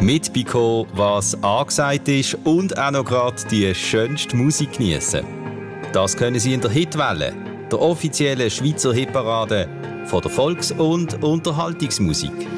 mitbekommen, was angesagt ist und auch noch gerade die schönste Musik geniessen. Das können Sie in der Hitwelle, der offiziellen Schweizer Hitparade von der Volks- und Unterhaltungsmusik.